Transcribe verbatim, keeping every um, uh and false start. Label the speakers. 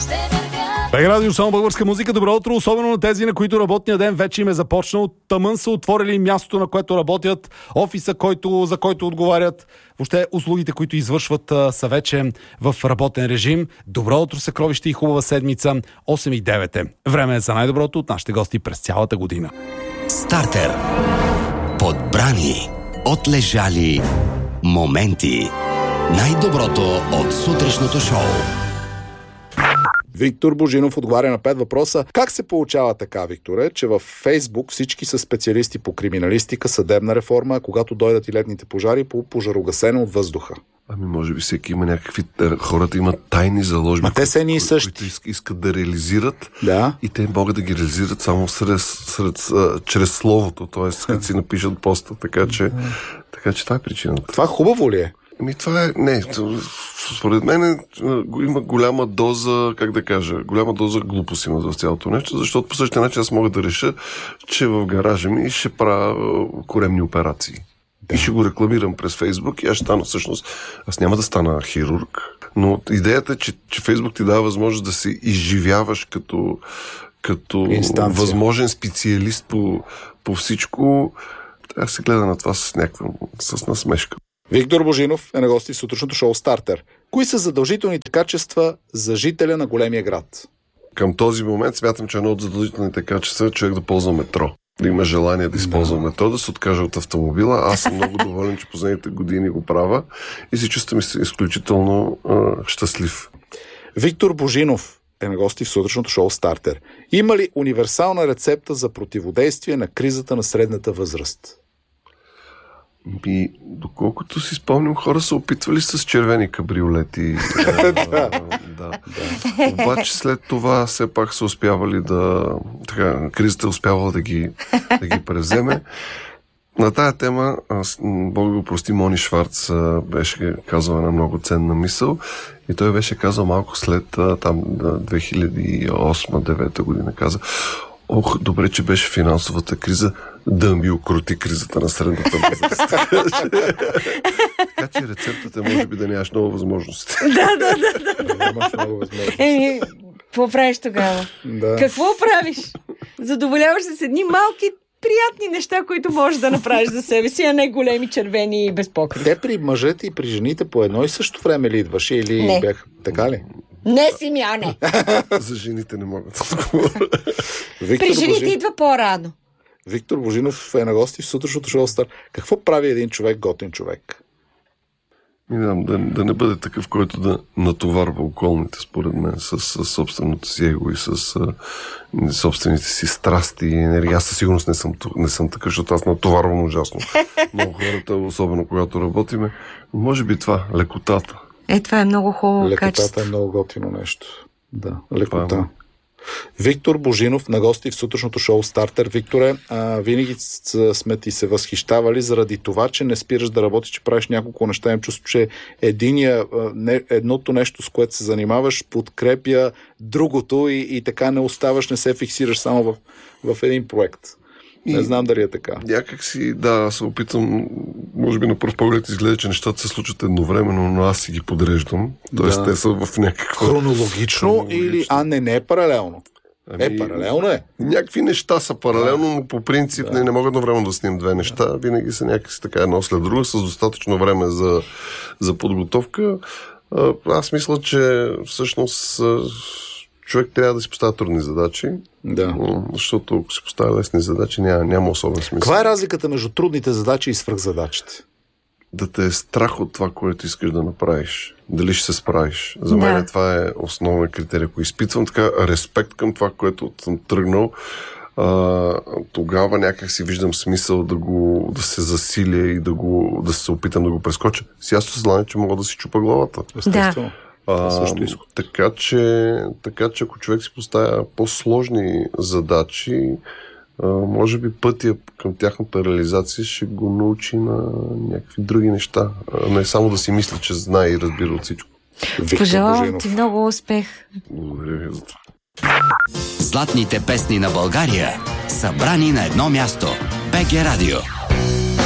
Speaker 1: БГ Радио, само българска музика. Добро утро, особено на тези, на които работния ден вече им е започнал. Тъмън са отворили мястото, на което работят, офиса, който, за който отговарят. Въобще услугите, които извършват, са вече в работен режим. Добро утро, съкровище и хубава седмица. осем и девет е. Време е за най-доброто от нашите гости през цялата година.
Speaker 2: Стартер. Подбрани, отлежали моменти. Най-доброто от сутрешното шоу.
Speaker 3: Виктор Божинов отговаря на пет въпроса. Как се получава така, Викторе, че във Фейсбук всички са специалисти по криминалистика, съдебна реформа, а когато дойдат и летните пожари, по пожарогасене от въздуха?
Speaker 4: Ами може би всеки има някакви... Хората имат тайни заложби,
Speaker 3: те са едни и същи,
Speaker 4: които искат да реализират,
Speaker 3: да.
Speaker 4: И те могат да ги реализират само сред, сред, сред, чрез словото, т.е. като си напишат поста, така че, така че това е причината.
Speaker 3: Това хубаво ли е?
Speaker 4: Ами това е... Не, според мен е, има голяма доза, как да кажа, голяма доза глупост има в цялото нещо, защото по същия начин аз мога да реша, че в гаража ми ще правя коремни операции. Да. И ще го рекламирам през Фейсбук и аз ще стана всъщност... Аз няма да стана хирург, но идеята е, че, че Фейсбук ти дава възможност да се изживяваш като, като възможен специалист по, по всичко. Трябва да се гледа на това с някаква с насмешка.
Speaker 3: Виктор Божинов е на гости в сутрешното шоу Стартер. Кои са задължителните качества за жителя на големия град?
Speaker 4: Към този момент смятам, че едно от задължителните качества е човек да ползва метро. Да има желание да използва метро, да се откаже от автомобила. Аз съм много доволен, че последните години го правя и се чувствам изключително а, щастлив.
Speaker 3: Виктор Божинов е на гости в сутрешното шоу Стартер. Има ли универсална рецепта за противодействие на кризата на средната възраст?
Speaker 4: И доколкото си спомням, хора са опитвали с червени кабриолети. да, да, да. Обаче след това все пак са успявали да... Така, кризата е успявала да ги, да ги превземе. На тая тема, аз, Бог го прости, Мони Шварц беше казал една много ценна мисъл и той беше казал малко след там две хиляди и осма девета година, каза: ох, добре, че беше финансовата криза, да ми укрути кризата на средната възраст. Така че рецептата може би да нямаш много възможности.
Speaker 5: Да, да, да, да.
Speaker 3: Нямаш много възможности.
Speaker 5: Еми, какво правиш тогава?
Speaker 3: Да.
Speaker 5: Какво правиш? Задоволяваш се с едни малки, приятни неща, които можеш да направиш за себе си, а не големи, червени и без покрив.
Speaker 3: Те при мъжете и при жените по едно и също време ли идваш или
Speaker 5: не.
Speaker 3: Бях така ли?
Speaker 5: Не, Симеоне.
Speaker 4: За жените не могат да отговоря.
Speaker 5: При жените Божин... идва по-рано.
Speaker 3: Виктор Божинов е на гости в сутрешното шоу Стар. Какво прави един човек готин човек?
Speaker 4: Да, да, да не бъде такъв, който да натоварва околните, според мен, с, с собственото си его и с а, собствените си страсти и енергия. Аз със сигурност не съм, не съм такъв, защото аз натоварвам ужасно много хората, особено когато работиме. Може би това, лекотата.
Speaker 5: Е, това е много хубаво
Speaker 3: Лекотата
Speaker 5: качество.
Speaker 3: е много готино нещо. Да, лекота. Това, Виктор Божинов на гости в сутрешното шоу Стартер. Викторе, а, винаги сме ти се възхищавали заради това, че не спираш да работиш, че правиш няколко неща. Имам чувство, че единия, не, едното нещо, с което се занимаваш, подкрепя другото и, и така не оставаш, не се фиксираш само в, в един проект. Не и знам дали е така.
Speaker 4: Някак си, да, се опитам, може би на пръв поглед изгледа, че нещата се случват едновременно, но аз си ги подреждам. Тоест, да. Те са в някаква...
Speaker 3: Хронологично, хронологично или... А, не, не е паралелно. Ами... Е, паралелно е.
Speaker 4: Някакви неща са паралелно, но по принцип
Speaker 3: да.
Speaker 4: не, не мога едновременно да снимам две неща. Да. Винаги са някакси така едно след друго, с достатъчно време за, за подготовка. Аз мисля, че всъщност човек трябва да си поставя трудни задачи,
Speaker 3: да.
Speaker 4: Защото ако си поставя лесни задачи, няма, няма особен смисъл.
Speaker 3: Каква е разликата между трудните задачи и свръхзадачите?
Speaker 4: Да те е страх от това, което искаш да направиш. Дали ще се справиш. За мен да. Това е основен критерий. Ако изпитвам така респект към това, което съм тръгнал, а, тогава някак си виждам смисъл да, го, да се засиля и да, го, да се опитам да го прескоча. С ясно съзнание, че мога да си чупа главата.
Speaker 3: Естествено.
Speaker 5: Да.
Speaker 4: А, така, че, така че ако човек си поставя по-сложни задачи, а, може би пътя към тяхната реализация ще го научи на някакви други неща. А не само да си мисли, че знае и разбира от всичко.
Speaker 5: Пожелавам ти много успех.
Speaker 4: Благодаря ви за това.
Speaker 2: Златните песни на България, събрани на едно място. БГ Радио.